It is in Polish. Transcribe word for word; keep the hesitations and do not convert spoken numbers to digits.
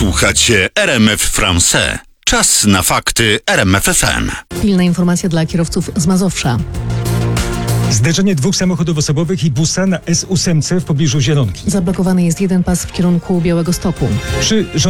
Słuchacie R M F Français. Czas na fakty R M F F M. Pilna informacja dla kierowców z Mazowsza. Zderzenie dwóch samochodów osobowych i busa na S osiem w pobliżu Zielonki. Zablokowany jest jeden pas w kierunku Białegostoku. Przy